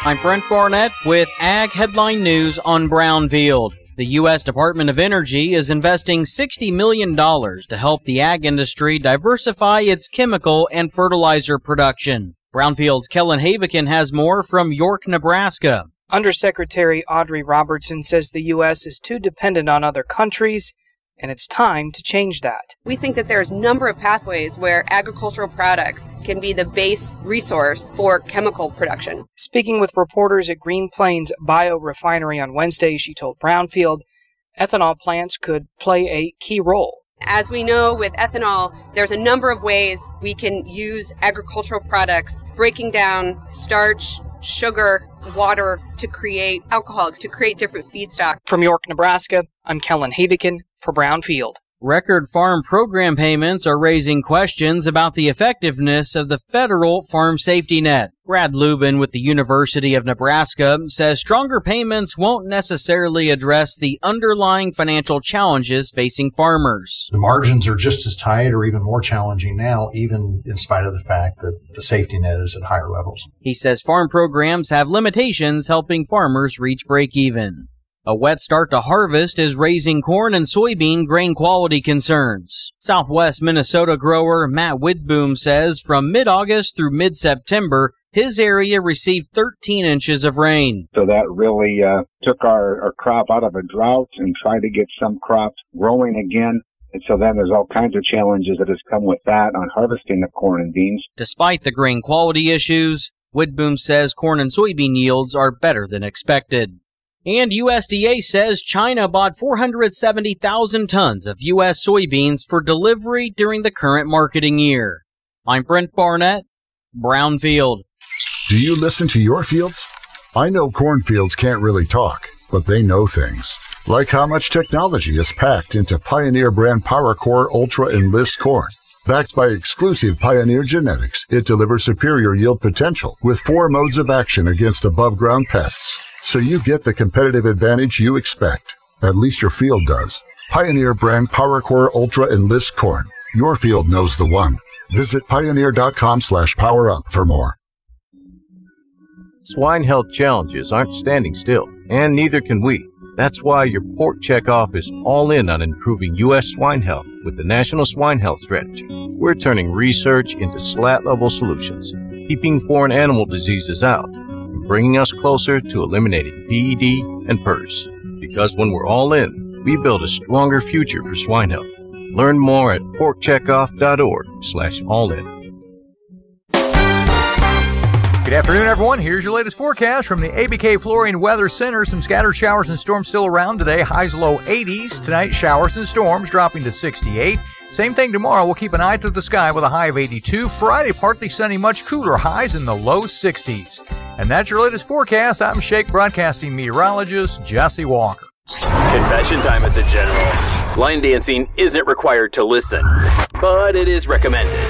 I'm Brent Barnett with Ag Headline News on Brownfield. The U.S. Department of Energy is investing $60 million to help the ag industry diversify its chemical and fertilizer production. Brownfield's Kellen Havikin has more from York, Nebraska. Undersecretary Audrey Robertson says the U.S. is too dependent on other countries, and it's time to change that. We think that there's a number of pathways where agricultural products can be the base resource for chemical production. Speaking with reporters at Green Plains Biorefinery on Wednesday, she told Brownfield ethanol plants could play a key role. As we know with ethanol, there's a number of ways we can use agricultural products, breaking down starch, sugar, water to create alcoholics, to create different feedstock. From York, Nebraska, I'm Kellen Havikin for Brownfield. Record farm program payments are raising questions about the effectiveness of the federal farm safety net. Brad Lubin with the University of Nebraska says stronger payments won't necessarily address the underlying financial challenges facing farmers. The margins are just as tight or even more challenging now, even in spite of the fact that the safety net is at higher levels. He says farm programs have limitations helping farmers reach break even. A wet start to harvest is raising corn and soybean grain quality concerns. Southwest Minnesota grower Matt Widboom says from mid-August through mid-September, his area received 13 inches of rain. So that really took our crop out of a drought and tried to get some crops growing again. And so then there's all kinds of challenges that has come with that on harvesting the corn and beans. Despite the grain quality issues, Widboom says corn and soybean yields are better than expected. And USDA says China bought 470,000 tons of U.S. soybeans for delivery during the current marketing year. I'm Brent Barnett, Brownfield. Do you listen to your fields? I know cornfields can't really talk, but they know things. Like how much technology is packed into Pioneer brand PowerCore Ultra Enlist corn. Backed by exclusive Pioneer genetics, it delivers superior yield potential with 4 modes of action against above-ground pests. So you get the competitive advantage you expect. At least your field does. Pioneer brand PowerCore Ultra Enlist corn. Your field knows the one. Visit pioneer.com/powerup for more. Swine health challenges aren't standing still, and neither can we. That's why your Pork Checkoff is all in on improving U.S. swine health with the National Swine Health Strategy. We're turning research into SLAT-level solutions, keeping foreign animal diseases out, and bringing us closer to eliminating PED and PRRS. Because when we're all in, we build a stronger future for swine health. Learn more at porkcheckoff.org/all-in. Good afternoon, everyone. Here's your latest forecast from the ABK Flooring Weather Center. Some scattered showers and storms still around today. Highs low 80s. Tonight, showers and storms dropping to 68. Same thing tomorrow. We'll keep an eye to the sky with a high of 82. Friday, partly sunny, much cooler. Highs in the low 60s. And that's your latest forecast. I'm Shake Broadcasting meteorologist Jesse Walker. Confession time at the General. Line dancing isn't required to listen, but it is recommended.